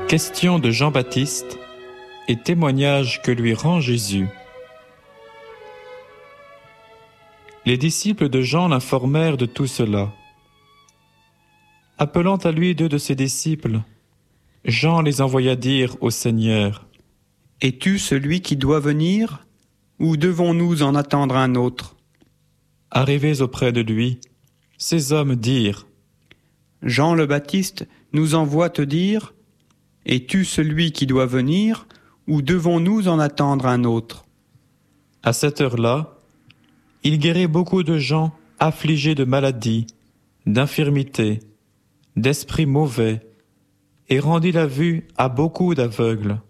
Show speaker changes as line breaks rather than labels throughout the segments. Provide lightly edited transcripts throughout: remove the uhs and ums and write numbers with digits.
Question de Jean-Baptiste et témoignage que lui rend Jésus. Les disciples de Jean l'informèrent de tout cela. Appelant à lui 2 de ses disciples, Jean les envoya dire au Seigneur :
« Es-tu celui qui doit venir, ou devons-nous en attendre un autre ?»
Arrivés auprès de lui, ces hommes dirent :
« Jean le Baptiste nous envoie te dire : Es-tu celui qui doit venir, ou devons-nous en attendre un autre ?»
À cette heure-là, il guérit beaucoup de gens affligés de maladies, d'infirmités, d'esprits mauvais, et rendit la vue à beaucoup d'aveugles.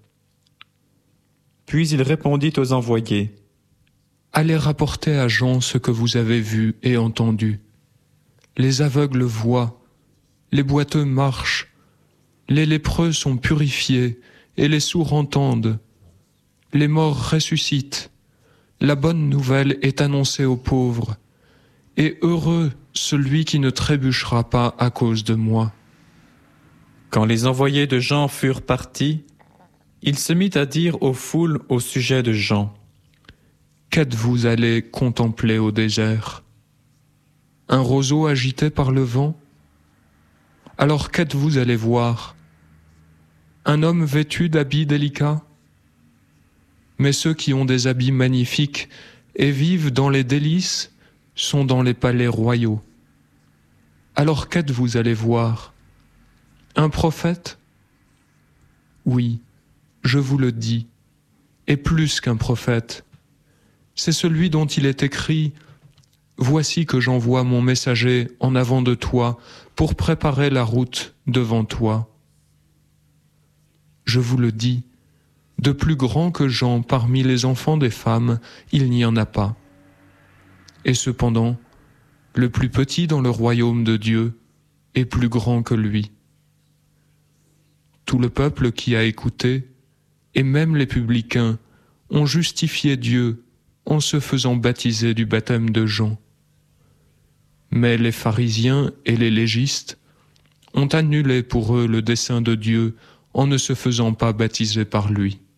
Puis il répondit aux envoyés :
« Allez rapporter à Jean ce que vous avez vu et entendu. Les aveugles voient, les boiteux marchent, les lépreux sont purifiés et les sourds entendent. Les morts ressuscitent. La bonne nouvelle est annoncée aux pauvres. Et heureux celui qui ne trébuchera pas à cause de moi. »
Quand les envoyés de Jean furent partis, il se mit à dire aux foules au sujet de Jean :
« Qu'êtes-vous allés contempler au désert ? Un roseau agité par le vent ? Alors qu'êtes-vous allés voir ? Un homme vêtu d'habits délicats ? Mais ceux qui ont des habits magnifiques et vivent dans les délices sont dans les palais royaux. Alors qu'êtes-vous allés voir ? Un prophète ? Oui, je vous le dis, et plus qu'un prophète. C'est celui dont il est écrit : Voici que j'envoie mon messager en avant de toi pour préparer la route devant toi. Je vous le dis, de plus grand que Jean parmi les enfants des femmes, il n'y en a pas. Et cependant, le plus petit dans le royaume de Dieu est plus grand que lui. Tout le peuple qui a écouté, et même les publicains, ont justifié Dieu en se faisant baptiser du baptême de Jean. Mais les pharisiens et les légistes ont annulé pour eux le dessein de Dieu en ne se faisant pas baptiser par lui.